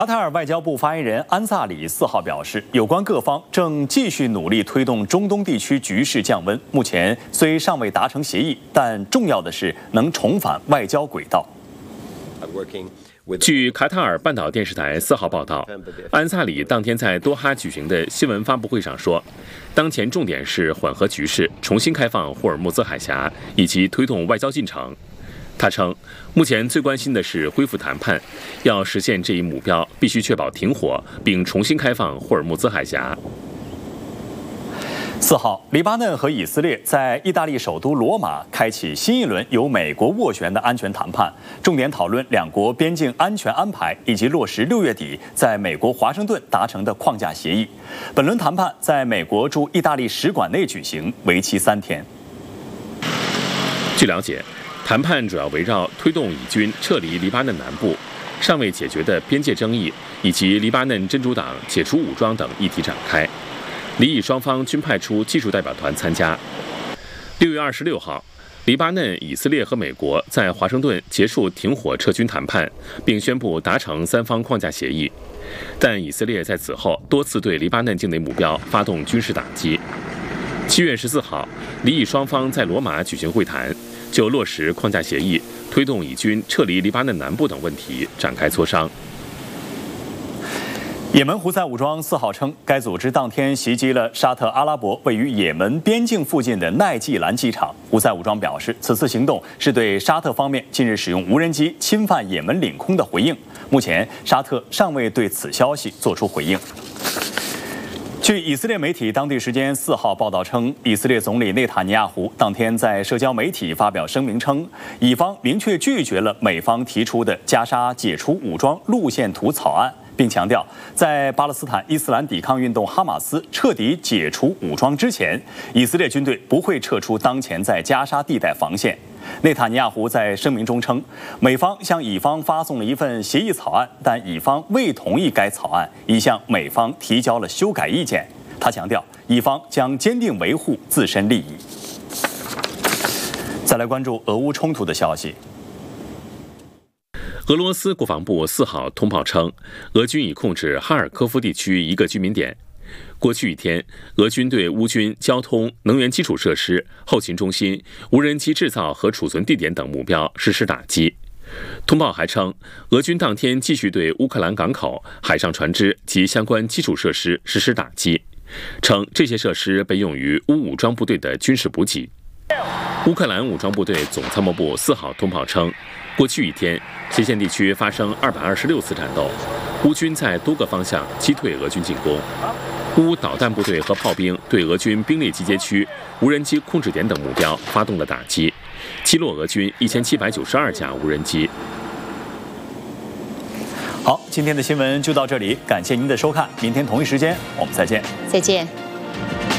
卡塔尔外交部发言人安萨里4号表示，有关各方正继续努力推动中东地区局势降温。目前虽尚未达成协议，但重要的是能重返外交轨道。 据卡塔尔半岛电视台4号报道，安萨里当天在多哈举行的新闻发布会上说，当前重点是缓和局势，重新开放霍尔木兹海峡，以及推动外交进程。他称，目前最关心的是恢复谈判，要实现这一目标，必须确保停火，并重新开放霍尔木兹海峡。 4号，黎巴嫩和以色列在意大利首都罗马开启新一轮由美国斡旋的安全谈判，重点讨论两国边境安全安排以及落实6月底在美国华盛顿达成的框架协议。本轮谈判在美国驻意大利使馆内举行，为期3天。 据了解，谈判主要围绕推动以军撤离黎巴嫩南部、尚未解决的边界争议以及黎巴嫩真主党解除武装等议题展开。黎以双方均派出技术代表团参加。6月26号，黎巴嫩、以色列和美国在华盛顿结束停火撤军谈判，并宣布达成3方框架协议。但以色列在此后多次对黎巴嫩境内目标发动军事打击。7月14号，黎以双方在罗马举行会谈，就落实框架协议、推动以军撤离黎巴嫩南部等问题展开磋商。 也门胡塞武装4号称，该组织当天袭击了沙特阿拉伯位于也门边境附近的奈季兰机场。胡塞武装表示，此次行动是对沙特方面近日使用无人机侵犯也门领空的回应。目前，沙特尚未对此消息作出回应。据以色列媒体当地时间4号报道称，以色列总理内塔尼亚胡当天在社交媒体发表声明称，以方明确拒绝了美方提出的加沙解除武装路线图草案，并强调，在巴勒斯坦伊斯兰抵抗运动哈马斯彻底解除武装之前，以色列军队不会撤出当前在加沙地带防线。内塔尼亚胡在声明中称，美方向以方发送了一份协议草案，但以方未同意该草案，已向美方提交了修改意见。他强调，以方将坚定维护自身利益。再来关注俄乌冲突的消息。 俄罗斯国防部4号通报称，俄军已控制哈尔科夫地区一个居民点。过去1天，俄军对乌军交通、能源基础设施、后勤中心、无人机制造和储存地点等目标实施打击。通报还称，俄军当天继续对乌克兰港口、海上船只及相关基础设施实施打击，称这些设施被用于乌武装部队的军事补给。乌克兰武装部队总参谋部4号通报称，过去1天，前线地区发生226次战斗，乌军在多个方向击退俄军进攻。乌导弹部队和炮兵对俄军兵力集结区、无人机控制点等目标发动了打击，击落俄军1792架无人机。 好，今天的新闻就到这里，感谢您的收看，明天同一时间我们再见。 再见。